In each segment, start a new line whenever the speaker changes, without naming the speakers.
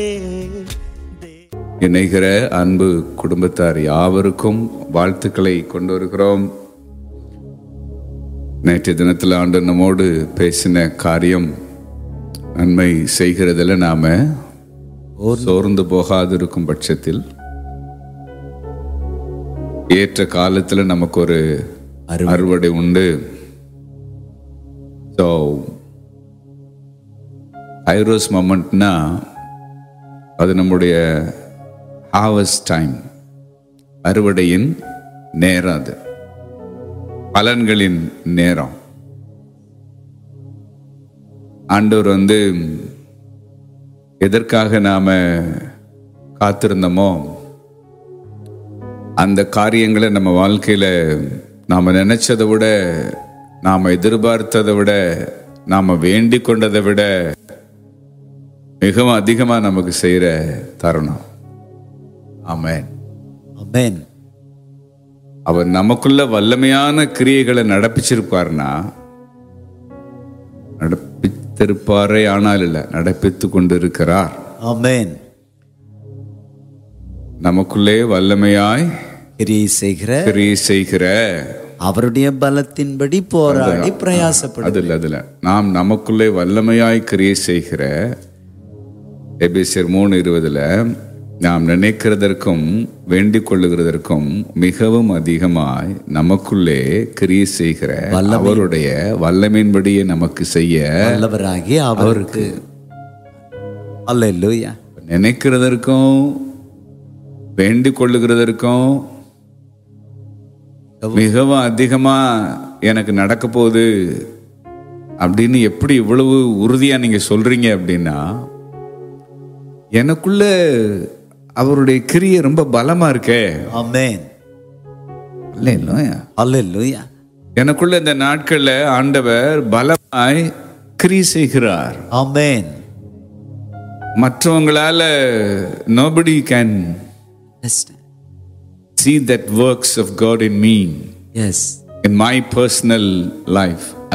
இணைகிற அன்பு குடும்பத்தார் யாவருக்கும் வாழ்த்துக்களை கொண்டு வருகிறோம். நேற்றைய தினத்தில் ஆண்டு நம்மோடு பேசின காரியம், நன்மை செய்கிறதில் நாம சோர்ந்து போகாதிருக்கும் பட்சத்தில் ஏற்ற காலத்தில் நமக்கு ஒரு அறுவடை உண்டு. ஸோ ஐரோஸ் மொமெண்ட்னா அது நம்முடைய ஹார்வெஸ்ட் டைம், அறுவடையின் நேரம், அது பலன்களின் நேரம். ஆண்டவர் எதற்காக நாம காத்திருந்தோமோ அந்த காரியங்களை நம்ம வாழ்க்கையில நாம நினைச்சதை விட, நாம எதிர்பார்த்ததை விட, நாம வேண்டிக் கொண்டதை விட மிகவும் அதிகமா நமக்கு செய்யற தருணம். ஆமென், ஆமென். அவர் நமக்குள்ள வல்லமையான கிரியைகளை நடப்பிச்சிருப்பார்னா, நடப்பித்திருப்பாரே ஆனால் இல்ல, நடப்பித்து கொண்டு இருக்கிறார்.
ஆமென்.
நமக்குள்ளே வல்லமையாய் கிரியை செய்கிற
அவருடைய பலத்தின்படி போராடி பிரயாசப்படும்.
அதுல நாம் நமக்குள்ளே வல்லமையாய் கிரியை செய்கிற எபேசியர் 3:20 நாம் நினைக்கிறதற்கும் வேண்டிக் கொள்ளுகிறதற்கும் மிகவும் அதிகமாய் நமக்குள்ளே கிரியை செய்கிற அவருடைய வல்லமையின்படியே நமக்கு செய்ய
வல்லவராகிய அவருக்கு. அல்லேலூயா.
நினைக்கிறதற்கும் வேண்டிக் கொள்ளுகிறதற்கும் மிகவும் அதிகமா எனக்கு நடக்க போகுது அப்படின்னு எப்படி இவ்வளவு உறுதியா நீங்க சொல்றீங்க அப்படின்னா, எனக்குள்ள அவருடைய கிரியை ரொம்ப பலமா இருக்கே.
ஆமென்.
அல்லேலூயா,
அல்லேலூயா.
எனக்குள்ள இந்த நாட்கள்ல ஆண்டவர் பலமாய் கிரியை செய்கிறார்.
ஆமென்.
மற்றவங்களால nobody can see that works of God in me.
Yes.
In my personal life, I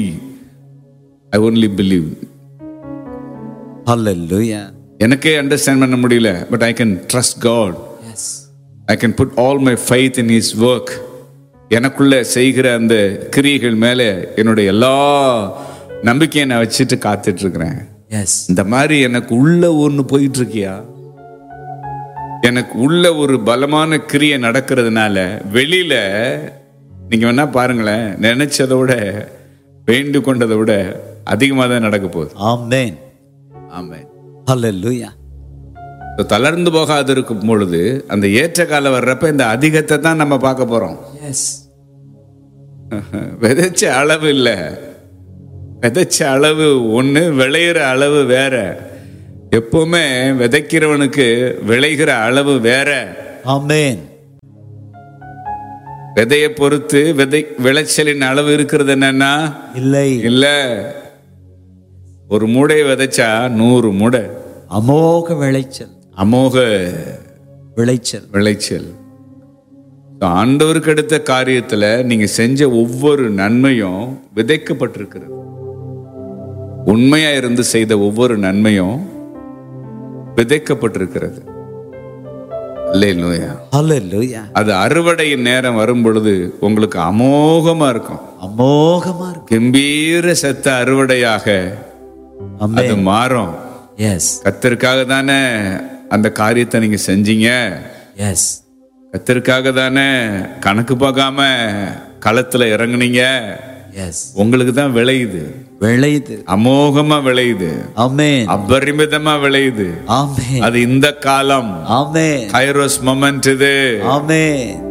only believe.
Hallelujah.
எனக்கே அண்டர்ஸ்டாண்ட் பண்ண முடியல, but I can trust God.
Yes.
I can put all my faith in His work. எனக்குள்ள செய்கிற அந்த கிரியைகள் மேல என்னுடைய எல்லா நம்பிக்கையை நான் வச்சுட்டு காத்துட்டு இருக்கிறேன்.
Yes.
இந்த மாதிரி எனக்கு உள்ள ஒன்று போயிட்டு இருக்கியா, எனக்கு உள்ள ஒரு பலமான கிரியை நடக்கிறதுனால வெளியில நீங்க வேணா பாருங்களேன், நினைச்சதை விட வேண்டிக் கொண்டதை விட அதிகமாக தான் நடக்க போகுது.
ஆமென்,
ஆமென்,
ஹல்லேலூயா.
தளர்ந்து போகாது இருக்கும் பொழுது அந்த ஏற்ற காலம் வர்றப்ப இந்த அதிகத்தை தான் நம்ம பார்க்க போறோம்.
எஸ்.
விதைச்ச அளவு இல்லை, விதைச்ச அளவு ஒன்று, விளையிற அளவு வேற. எப்பவுமே விதைக்கிறவனுக்கு விளைகிற அளவு வேற.
ஆமென்.
விதையை பொறுத்து விளைச்சலின் அளவு இருக்கிறது என்னன்னா இல்ல. ஒரு மூடையை விதைச்சா 100 மூடை
அமோக விளைச்சல்,
அமோக
விளைச்சல்.
ஆண்டவருக்கு அடுத்த காரியத்துல நீங்க செஞ்ச ஒவ்வொரு நன்மையும் விதைக்கப்பட்டிருக்கிறது. உண்மையா இருந்து செய்த ஒவ்வொரு நன்மையும் விதைக்கப்பட்டிருக்கிறது. அல்லேலூயா,
அல்லேலூயா.
அது அறுவடையின் நேரம் வரும் பொழுது உங்களுக்கு அமோகமா இருக்கும், கம்பீர சத்த அறுவடையாக அது மாறும்.
எஸ்.
கர்த்தருக்காக தானே அந்த காரியத்தை நீங்க செஞ்சீங்க.
எஸ்.
கர்த்தருக்காக தானே கணக்கு பார்க்காம களத்துல இறங்குனீங்க.
எஸ்.
உங்களுக்கு தான் விளையுது, அமோகமா விளையுது.
ஆமென்.
அபரிமிதமா விளையுது.
ஆமென்.
அது இந்த காலம்.
ஆமென்.
கைரோஸ் மொமெண்ட் இது.
ஆமென்.